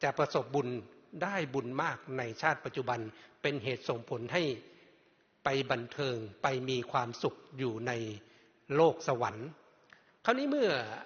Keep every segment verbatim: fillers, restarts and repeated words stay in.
จะประสบบุญได้บุญมากในชาติปัจจุบันเป็นเหตุส่งผลให้ไปบันเทิงไปมีความสุขอยู่ในโลกสวรรค์คราวนี้เมื่อ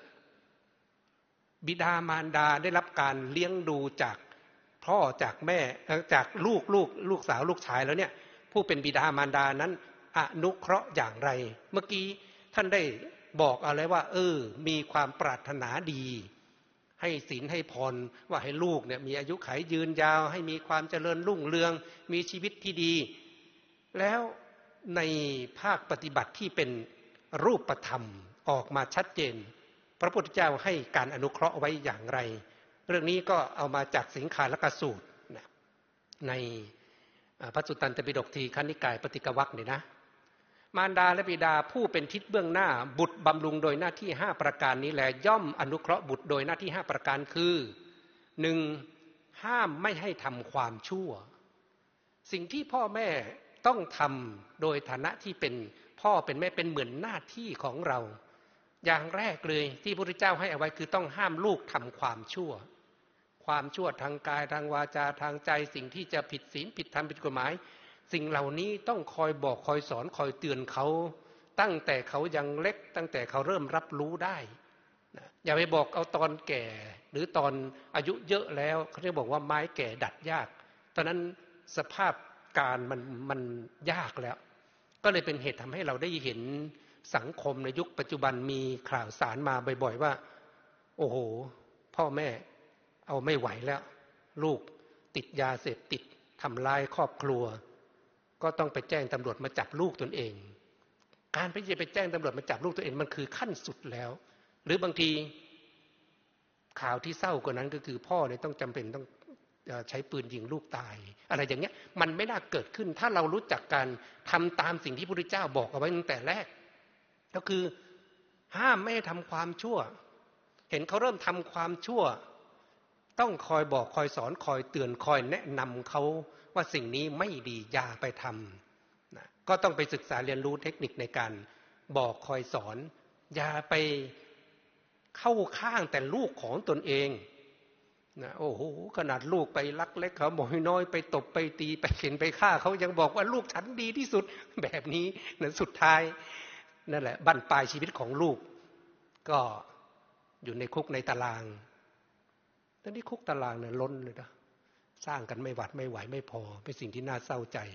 บิดามารดาได้รับการเลี้ยงดูจากพ่อจากแม่จากลูกลูกลูกสาวลูกชายแล้วเนี่ยผู้เป็นบิดามารดานั้นอนุเคราะห์อย่างไรเมื่อกี้ท่านได้บอกเอาเลยว่าเออมีความปรารถนาดีให้ศีลให้พรว่าให้ลูกเนี่ยมีอายุขัยยืนยาวให้มีความเจริญรุ่งเรืองมีชีวิตที่ดีแล้วในภาคปฏิบัติที่เป็นรูปธรรมออกมาชัดเจนพระพุทธเจ้าให้การอนุเคราะห์ไว้อย่างไรเรื่องนี้ก็เอามาจากสิงคาลกสูตรในพระสุตตันตปิฎกทีฆนิกายปฏิกวรรคเนี่ยนะมารดาและบิดาผู้เป็นทิศเบื้องหน้าบุตรบำรุงโดยหน้าที่ห้าประการนี้แลย่อมอนุเคราะห์บุตรโดยหน้าที่ห้าประการคือหนึ่งห้ามไม่ให้ทำความชั่วสิ่งที่พ่อแม่ต้องทำโดยฐานะที่เป็นพ่อเป็นแม่เป็นเหมือนหน้าที่ของเราอย่างแรกเลยที่พระพุทธเจ้าให้เอาไว้คือต้องห้ามลูกทำความชั่วความชั่วทางกายทางวาจาทางใจสิ่งที่จะผิดศีลผิดธรรมผิดกฎหมายสิ่งเหล่านี้ต้องคอยบอกคอยสอนคอยเตือนเขาตั้งแต่เขายังเล็กตั้งแต่เขาเริ่มรับรู้ได้นะอย่าไปบอกเอาตอนแก่หรือตอนอายุเยอะแล้วเขาจะบอกว่าไม้แก่ดัดยากตอนนั้นสภาพการมันมันยากแล้วก็เลยเป็นเหตุทำให้เราได้เห็นสังคมในยุคปัจจุบันมีข่าวสารมาบ่อยๆว่าโอ้โหพ่อแม่เอาไม่ไหวแล้วลูกติดยาเสพติดทำลายครอบครัวก็ต้องไปแจ้งตำรวจมาจับลูกตนเองการไปจะไปแจ้งตำรวจมาจับลูกตัวเองมันคือขั้นสุดแล้วหรือบางทีข่าวที่เศร้ากว่านั้นก็คือพ่อเนี่ยต้องจำเป็นต้องใช้ปืนยิงลูกตายอะไรอย่างเงี้ยมันไม่น่าเกิดขึ้นถ้าเรารู้จักการทำตามสิ่งที่พระพุทธเจ้าบอกเอาไว้ตั้งแต่แรกก็คือห้ามไม่ให้ทำความชั่วเห็นเขาเริ่มทำความชั่วต้องคอยบอกคอยสอนคอยเตือนคอยแนะนำเขาว่าสิ่งนี้ไม่ดีอย่าไปทำนะก็ต้องไปศึกษาเรียนรู้เทคนิคในการบอกคอยสอนอย่าไปเข้าข้างแต่ลูกของตนเองนะโอ้โหขนาดลูกไปลักเล็กเขาบอกให้น้อยไปตบไปตีไปเข็นไปฆ่าเขายังบอกว่าลูกฉันดีที่สุดแบบนี้นะสุดท้ายนั่นแหละบั้นปลายชีวิตของลูกก็อยู่ในคุกในตารางตอนนี้คุกตารางเนี่ยล้นเลยนะสร้างกันไม่หวัดไม่ไหวไม่พอเป็นสิ่งที่น่าเศร้าใจ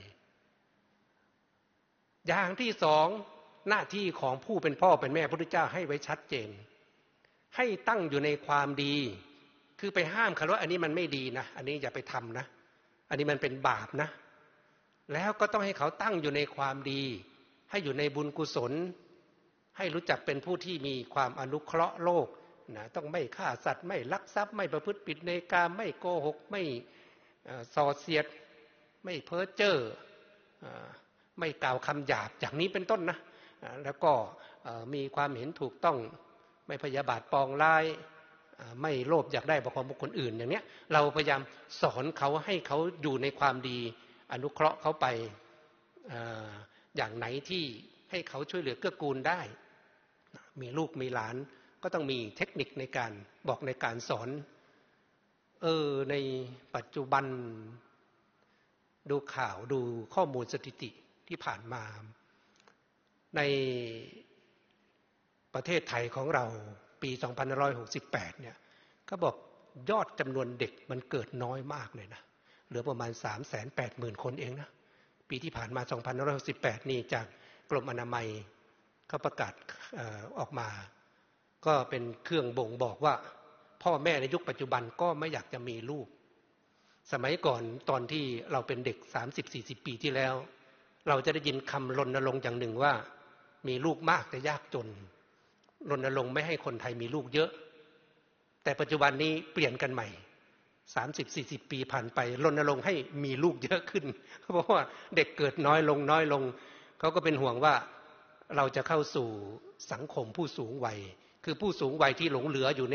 อย่างที่สองหน้าที่ของผู้เป็นพ่อเป็นแม่พระพุทธเจ้าให้ไว้ชัดเจนให้ตั้งอยู่ในความดีคือไปห้ามเขาว่าอันนี้มันไม่ดีนะอันนี้อย่าไปทำนะอันนี้มันเป็นบาปนะแล้วก็ต้องให้เขาตั้งอยู่ในความดีให้อยู่ในบุญกุศลให้รู้จักเป็นผู้ที่มีความอนุเคราะห์โลกนะต้องไม่ฆ่าสัตว์ไม่ลักทรัพย์ไม่ประพฤติผิดในกามไม่โกหกไม่ส่อเสียดไม่เพ้อเจ้อไม่กล่าวคำหยาบอย่างนี้เป็นต้นนะแล้วก็มีความเห็นถูกต้องไม่พยาบาทปองร้ายไม่โลภอยากได้บุคคลบุคคลอื่นอย่างเนี้ยเราพยายามสอนเขาให้เขาอยู่ในความดีอนุเคราะห์เขาไปอย่างไหนที่ให้เขาช่วยเหลือเกื้อกูลได้มีลูกมีหลานก็ต้องมีเทคนิคในการบอกในการสอนเออในปัจจุบันดูข่าวดูข้อมูลสถิติที่ผ่านมาในประเทศไทยของเราปีสองพันห้าร้อยหกสิบแปดเนี่ยก็บอกยอดจำนวนเด็กมันเกิดน้อยมากเลยนะเหลือประมาณ สามแสนแปดหมื่น คนเองนะปีที่ผ่านมาสองพันห้าร้อยหกสิบแปดนี่จากกรมอนามัยเขาประกาศออกมาก็เป็นเครื่องบ่งบอกว่าพ่อแม่ในยุคปัจจุบันก็ไม่อยากจะมีลูกสมัยก่อนตอนที่เราเป็นเด็ก สามสิบสี่สิบ ปีที่แล้วเราจะได้ยินคำรณรงค์อย่างหนึ่งว่ามีลูกมากแต่ยากจนรณรงค์ไม่ให้คนไทยมีลูกเยอะแต่ปัจจุบันนี้เปลี่ยนกันใหม่ สามสิบสี่สิบ ปีผ่านไปรณรงค์ให้มีลูกเยอะขึ้นเพราะว่าเด็กเกิดน้อยลงน้อยลงเขาก็เป็นห่วงว่าเราจะเข้าสู่สังคมผู้สูงวัยคือผู้สูงวัยที่หลงเหลืออยู่